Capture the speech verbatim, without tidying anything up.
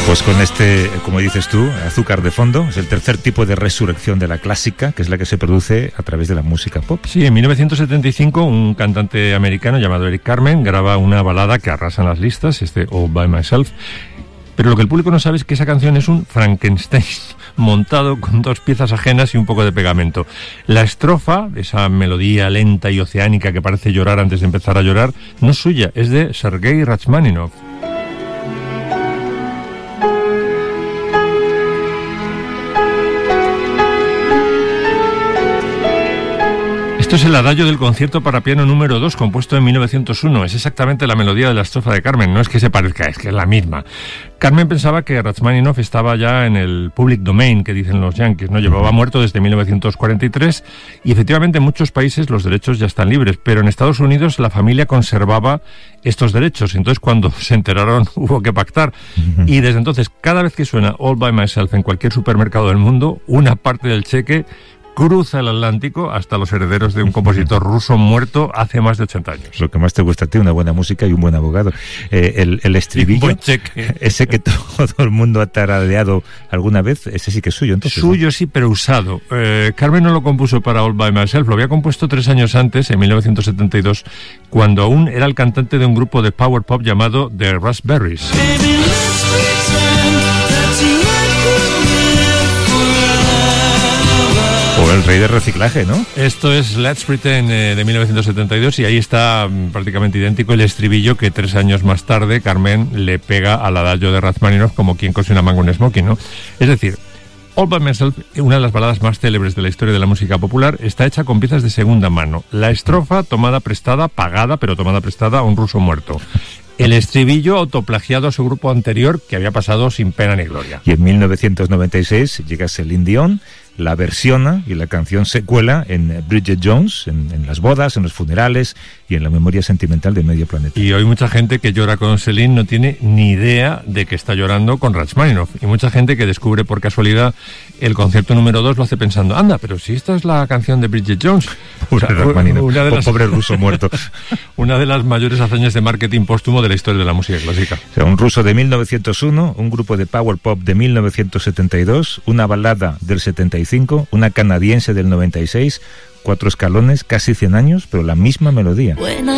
Pues con este, como dices tú, azúcar de fondo, es el tercer tipo de resurrección de la clásica, que es la que se produce a través de la música pop. Sí, en mil novecientos setenta y cinco un cantante americano llamado Eric Carmen graba una balada que arrasa en las listas, este All By Myself, pero lo que el público no sabe es que esa canción es un Frankenstein montado con dos piezas ajenas y un poco de pegamento. La estrofa, esa melodía lenta y oceánica que parece llorar antes de empezar a llorar, no es suya, es de Sergei Rachmaninoff. Esto es el adagio del concierto para piano número dos, compuesto en mil novecientos uno. Es exactamente la melodía de la estrofa de Carmen. No es que se parezca, es que es la misma. Carmen pensaba que Rachmaninoff estaba ya en el public domain, que dicen los yankees, ¿no? Llevaba muerto desde mil novecientos cuarenta y tres y efectivamente en muchos países los derechos ya están libres, pero en Estados Unidos la familia conservaba estos derechos. Entonces cuando se enteraron hubo que pactar. Y desde entonces, cada vez que suena All By Myself en cualquier supermercado del mundo, una parte del cheque cruza el Atlántico hasta los herederos de un compositor ruso muerto hace más de ochenta años. Lo que más te gusta a ti, una buena música y un buen abogado. Eh, el, el estribillo, ese que todo el mundo ha tarareado alguna vez, ese sí que es suyo, entonces. Suyo, ¿no? Sí, pero usado. Eh, Carmen no lo compuso para All By Myself, lo había compuesto tres años antes, en mil novecientos setenta y dos, cuando aún era el cantante de un grupo de power pop llamado The Raspberries. O el rey del reciclaje, ¿no? Esto es Let's Pretend eh, de mil novecientos setenta y dos y ahí está mm, prácticamente idéntico el estribillo que tres años más tarde Carmen le pega al adagio de Rachmaninoff como quien cose una manga un smoking, ¿no? Es decir, All By Myself, una de las baladas más célebres de la historia de la música popular, está hecha con piezas de segunda mano. La estrofa tomada prestada, pagada, pero tomada prestada a un ruso muerto. El estribillo autoplagiado a su grupo anterior que había pasado sin pena ni gloria. Y en mil novecientos noventa y seis llega Celine Dion, la versiona y la canción se cuela en Bridget Jones, en, en las bodas, en los funerales y en la memoria sentimental de medio planeta. Y hoy mucha gente que llora con Celine no tiene ni idea de que está llorando con Rachmaninoff. Y mucha gente que descubre por casualidad el concierto número dos lo hace pensando, anda, pero si esta es la canción de Bridget Jones. O sea, una de las... pobre ruso muerto. Una de las mayores hazañas de marketing póstumo de la historia de la música clásica. O sea, un ruso de mil novecientos uno, un grupo de power pop de mil novecientos setenta y dos, una balada del setenta y cinco, una canadiense del noventa y seis, cuatro escalones, casi cien años, pero la misma melodía. Buena